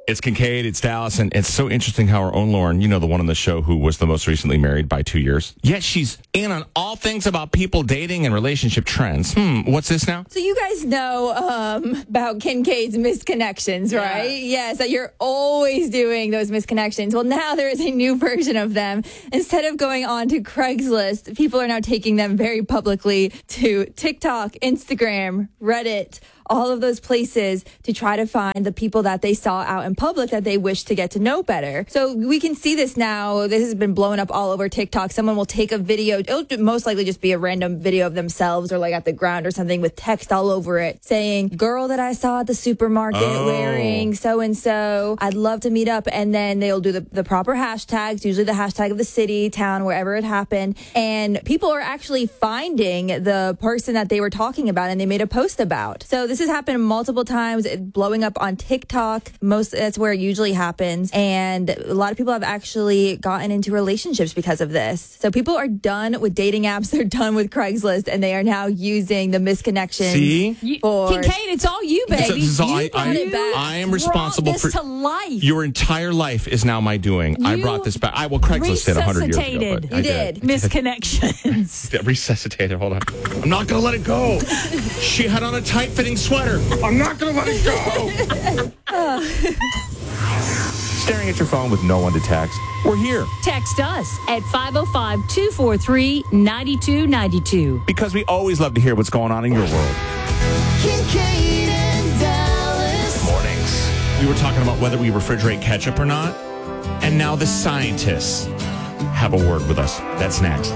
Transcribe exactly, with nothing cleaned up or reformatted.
It's Kincaid, it's Dallas, and it's so interesting how our own Lauren, you know, the one on the show who was the most recently married by two years, yet she's in on all things about people dating and relationship trends. Hmm, what's this now? So you guys know um, about Kincaid's misconnections, right? Yeah. Yes, that you're always doing those misconnections. Well, now there is a new version of them. Instead of going on to Craigslist, people are now taking them very publicly to TikTok, Instagram, Reddit, all of those places to try to find the people that they saw out in public that they wish to get to know better. So we can see this now. This has been blown up all over TikTok. Someone will take a video. It'll most likely just be a random video of themselves or like at the ground or something with text all over it saying, girl that I saw at the supermarket Oh. wearing so-and-so. I'd love to meet up. And then they'll do the, the proper hashtags, usually the hashtag of the city, town, wherever it happened. And people are actually finding the person that they were talking about and they made a post about. So this has happened multiple times, blowing up on TikTok. Most that's where it usually happens. And a lot of people have actually gotten into relationships because of this. So people are done with dating apps. They're done with Craigslist, and they are now using the misconnections. See? You, for Kincaid, it's all you, baby. This is all you I- brought I- it back. I am Brought responsible this for- to life. Your entire life is now my doing. I You brought this back. I well, Craigslist did one hundred years ago. resuscitated. But You I did. Misconnections. Resuscitated. Hold on. I'm not going to let it go. She had on a tight-fitting sweater. I'm not going to let it go. Staring at your phone with no one to text. We're here Text us at five oh five, two four three, nine two nine two. because we always love to hear what's going on in your world. Kincaid and Dallas. Mornings. We were talking about whether we refrigerate ketchup or not, and now the scientists have a word with us. That's next.